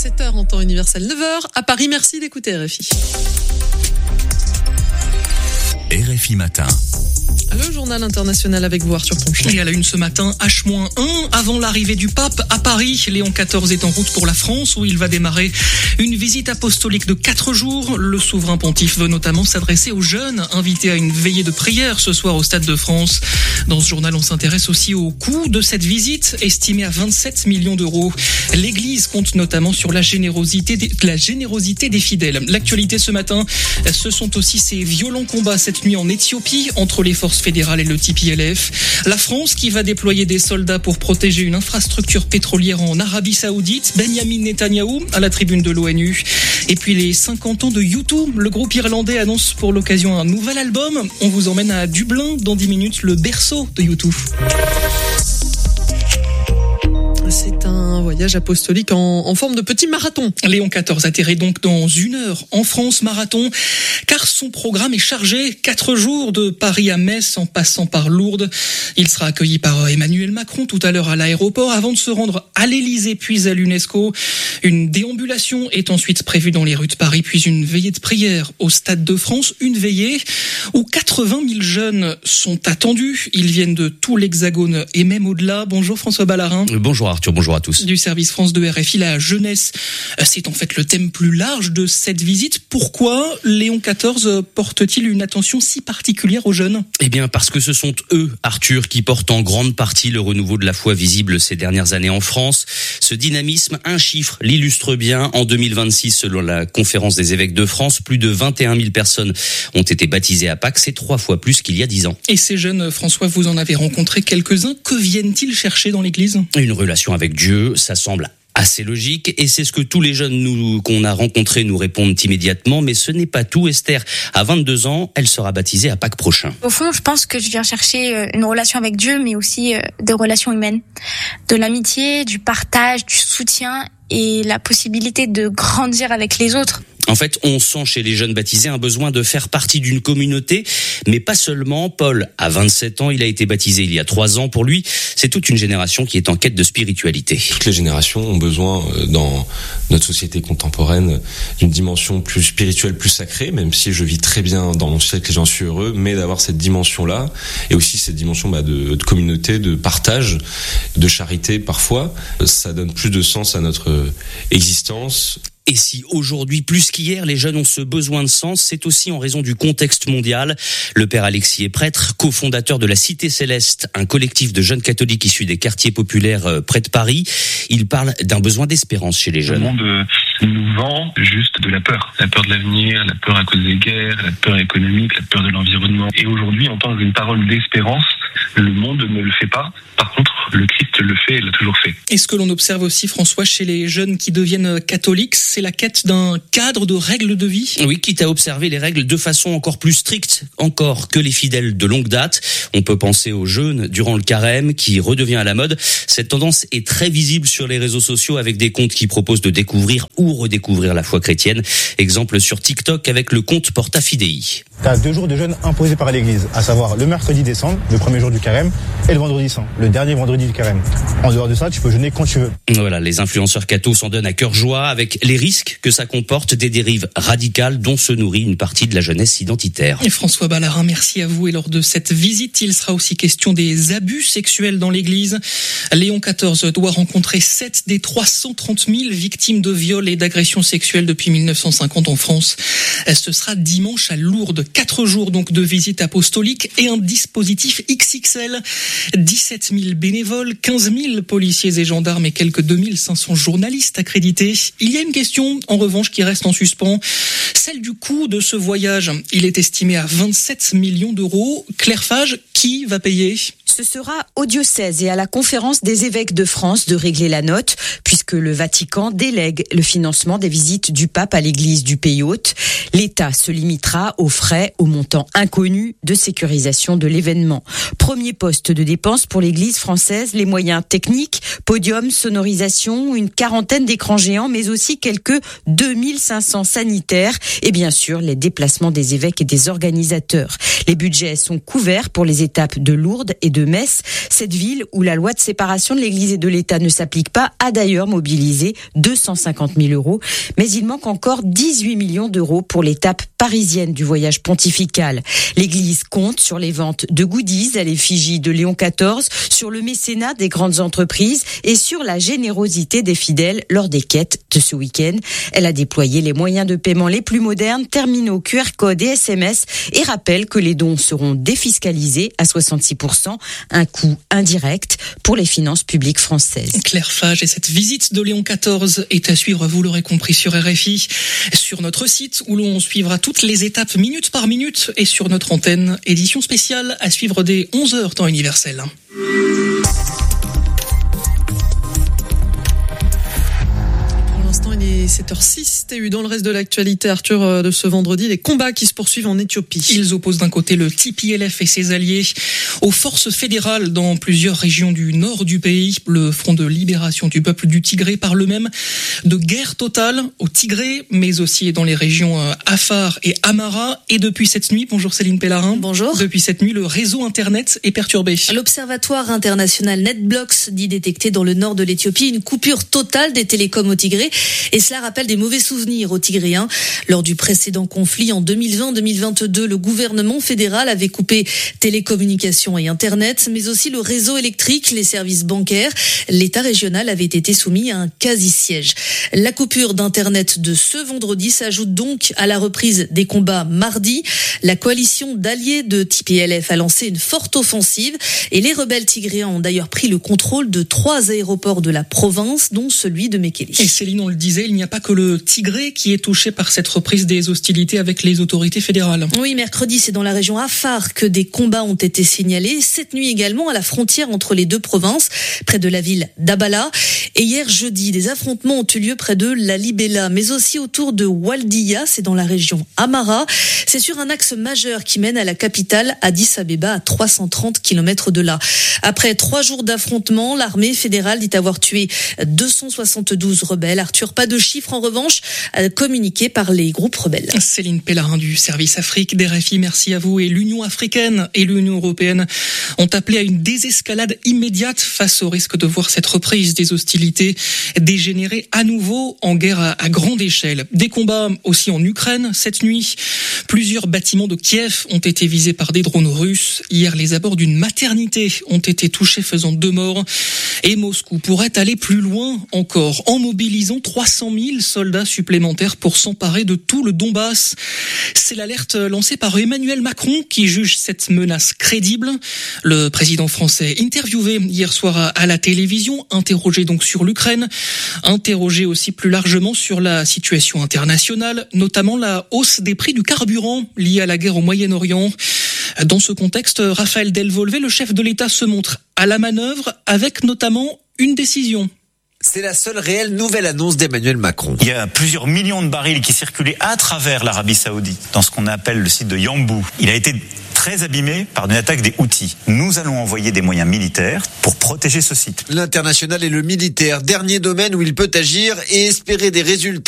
7h en temps universel, 9h à Paris. Merci d'écouter RFI. RFI Matin. Le journal international avec vous, Arthur Ponchon. Et à la une ce matin, H-1, avant l'arrivée du pape à Paris. Léon XIV est en route pour la France où il va démarrer une visite apostolique de 4 jours. Le souverain pontife veut notamment s'adresser aux jeunes, invités à une veillée de prière ce soir au Stade de France. Dans ce journal, on s'intéresse aussi au coût de cette visite, estimé à 27 millions d'euros. L'Église compte notamment sur la générosité des fidèles. L'actualité ce matin, ce sont aussi ces violents combats cette nuit en Éthiopie entre les forces fédérales et le TPLF. La France qui va déployer des soldats pour protéger une infrastructure pétrolière en Arabie Saoudite. Benyamin Netanyahou à la tribune de l'ONU. Et puis les 50 ans de U2. Le groupe irlandais annonce pour l'occasion un nouvel album. On vous emmène à Dublin dans 10 minutes, le berceau de U2. C'est un voyage apostolique en forme de petit marathon. Léon XIV atterrit donc dans 1 heure en France, marathon, car son programme est chargé. 4 jours de Paris à Metz en passant par Lourdes. Il sera accueilli par Emmanuel Macron tout à l'heure à l'aéroport avant de se rendre à l'Élysée puis à l'UNESCO. Une déambulation est ensuite prévue dans les rues de Paris puis une veillée de prière au Stade de France. Une veillée où 80 000 jeunes sont attendus. Ils viennent de tout l'Hexagone et même au-delà. Bonjour François Ballarin. Bonjour Arthur, bonjour à tous. Du service France de RFI, la jeunesse, c'est en fait le thème plus large de cette visite. Pourquoi Léon XIV porte-t-il une attention si particulière aux jeunes ? Eh bien parce que ce sont eux, Arthur, qui portent en grande partie le renouveau de la foi visible ces dernières années en France. Ce dynamisme, un chiffre l'illustre bien. En 2026, selon la Conférence des évêques de France, plus de 21 000 personnes ont été baptisées à Pâques. C'est 3 fois plus qu'il y a 10 ans. Et ces jeunes, François, vous en avez rencontré quelques-uns. Que viennent-ils chercher dans l'église ? Une relation avec Dieu, ça semble assez logique, et c'est ce que tous les jeunes qu'on a rencontrés nous répondent immédiatement, mais ce n'est pas tout. Esther a 22 ans, elle sera baptisée à Pâques prochain. Au fond, je pense que je viens chercher une relation avec Dieu, mais aussi des relations humaines, de l'amitié, du partage, du soutien et la possibilité de grandir avec les autres. En fait, on sent chez les jeunes baptisés un besoin de faire partie d'une communauté, mais pas seulement. Paul a 27 ans, il a été baptisé il y a 3 ans. Pour lui, c'est toute une génération qui est en quête de spiritualité. Toutes les générations ont besoin, dans notre société contemporaine, d'une dimension plus spirituelle, plus sacrée, même si je vis très bien dans mon siècle et j'en suis heureux, mais d'avoir cette dimension-là, et aussi cette dimension de communauté, de partage, de charité parfois, ça donne plus de sens à notre existence. Et si aujourd'hui, plus qu'hier, les jeunes ont ce besoin de sens, c'est aussi en raison du contexte mondial. Le père Alexis est prêtre, cofondateur de la Cité Céleste, un collectif de jeunes catholiques issus des quartiers populaires près de Paris. Il parle d'un besoin d'espérance chez les jeunes. Le monde nous vend juste de la peur de l'avenir, la peur à cause des guerres, la peur économique, la peur de l'environnement. Et aujourd'hui, on entend une parole d'espérance. Le monde ne le fait pas. Par contre, le Christ le fait et l'a toujours fait. Et ce que l'on observe aussi, François, chez les jeunes qui deviennent catholiques, c'est la quête d'un cadre de règles de vie. Oui, quitte à observer les règles de façon encore plus stricte encore que les fidèles de longue date. On peut penser aux jeûnes durant le carême qui redevient à la mode. Cette tendance est très visible sur les réseaux sociaux avec des comptes qui proposent de découvrir ou redécouvrir la foi chrétienne. Exemple sur TikTok avec le compte Porta Fidei. T'as 2 jours de jeûne imposés par l'Église, à savoir le mercredi des cendres, le premier jour du carême, et le vendredi saint, le dernier vendredi du carême. En dehors de ça, tu peux jeûner quand tu veux. Voilà, les influenceurs cathos s'en donnent à cœur joie avec les risques que ça comporte, des dérives radicales dont se nourrit une partie de la jeunesse identitaire. Et François Ballarin, merci à vous. Et lors de cette visite, il sera aussi question des abus sexuels dans l'église. Léon XIV doit rencontrer 7 des 330 000 victimes de viols et d'agressions sexuelles depuis 1950 en France. Ce sera dimanche à Lourdes. 4 jours donc de visite apostolique et un dispositif XXL. 17 000 bénévoles, 15 000 policiers et gendarmes et quelques 2 500 journalistes accrédités. Il y a une question, en revanche, qui reste en suspens. Celle du coût de ce voyage. Il est estimé à 27 millions d'euros. Claire Fage, qui va payer ? Ce sera au diocèse et à la conférence des évêques de France de régler la note, puisque le Vatican délègue le financement des visites du pape à l'église du pays hôte. L'État se limitera aux frais au montant inconnu de sécurisation de l'événement. Premier poste de dépense pour l'église française, les moyens techniques, podium, sonorisation, une quarantaine d'écrans géants, mais aussi quelques 2500 sanitaires et bien sûr les déplacements des évêques et des organisateurs. Les budgets sont couverts pour les étapes de Lourdes et de de Metz. Cette ville, où la loi de séparation de l'Église et de l'État ne s'applique pas, a d'ailleurs mobilisé 250 000 €. Mais il manque encore 18 millions d'euros pour l'étape parisienne du voyage pontifical. L'Église compte sur les ventes de goodies à l'effigie de Léon XIV, sur le mécénat des grandes entreprises et sur la générosité des fidèles lors des quêtes de ce week-end. Elle a déployé les moyens de paiement les plus modernes, terminaux, QR code et SMS, et rappelle que les dons seront défiscalisés à 66%, un coût indirect pour les finances publiques françaises. Claire Fage, et cette visite de Léon XIV est à suivre, vous l'aurez compris, sur RFI, sur notre site où l'on suivra toutes les étapes minute par minute, et sur notre antenne, édition spéciale à suivre dès 11h temps universel. Il est 7h06, t'as eu dans le reste de l'actualité, Arthur, de ce vendredi, les combats qui se poursuivent en Éthiopie. Ils opposent d'un côté le TPLF et ses alliés aux forces fédérales dans plusieurs régions du nord du pays. Le Front de libération du peuple du Tigré parle même de guerre totale au Tigré, mais aussi dans les régions Afar et Amara. Et depuis cette nuit, bonjour Céline Pellarin. Bonjour. Depuis cette nuit, le réseau Internet est perturbé. L'Observatoire international NetBlocks dit détecter dans le nord de l'Éthiopie une coupure totale des télécoms au Tigré. Et cela rappelle des mauvais souvenirs aux Tigréens. Lors du précédent conflit en 2020-2022, le gouvernement fédéral avait coupé télécommunications et Internet, mais aussi le réseau électrique, les services bancaires. L'État régional avait été soumis à un quasi-siège. La coupure d'Internet de ce vendredi s'ajoute donc à la reprise des combats mardi. La coalition d'alliés de TPLF a lancé une forte offensive et les rebelles tigréens ont d'ailleurs pris le contrôle de 3 aéroports de la province, dont celui de Mekele. Et Céline, on le disait, il n'y a pas que le Tigré qui est touché par cette reprise des hostilités avec les autorités fédérales. Oui, mercredi, c'est dans la région Afar que des combats ont été signalés. Cette nuit également, à la frontière entre les deux provinces, près de la ville d'Abala. Et hier, jeudi, des affrontements ont eu lieu près de Lalibela, mais aussi autour de Waldiya, c'est dans la région Amara. C'est sur un axe majeur qui mène à la capitale, Addis Abeba, à 330 km de là. Après 3 jours d'affrontements, l'armée fédérale dit avoir tué 272 rebelles. Arthur, pas de chiffres en revanche communiqués par les groupes rebelles. Céline Pellarin du service Afrique d'RFI, merci à vous. Et l'Union africaine et l'Union européenne ont appelé à une désescalade immédiate face au risque de voir cette reprise des hostilités dégénérer à nouveau en guerre à grande échelle. Des combats aussi en Ukraine cette nuit. Plusieurs bâtiments de Kiev ont été visés par des drones russes. Hier, les abords d'une maternité ont été touchés, faisant 2 morts. Et Moscou pourrait aller plus loin encore en mobilisant 300 000 soldats supplémentaires pour s'emparer de tout le Donbass. C'est l'alerte lancée par Emmanuel Macron qui juge cette menace crédible. Le président français interviewé hier soir à la télévision, interrogé donc sur l'Ukraine, interrogé aussi plus largement sur la situation internationale, notamment la hausse des prix du carburant liée à la guerre au Moyen-Orient. Dans ce contexte, Raphaël Delvolvé, le chef de l'État, se montre à la manœuvre avec notamment une décision. C'est la seule réelle nouvelle annonce d'Emmanuel Macron. Il y a plusieurs millions de barils qui circulaient à travers l'Arabie Saoudite, dans ce qu'on appelle le site de Yanbu. Il a été très abîmé par une attaque des Houthis. Nous allons envoyer des moyens militaires pour protéger ce site. L'international et le militaire, dernier domaine où il peut agir et espérer des résultats.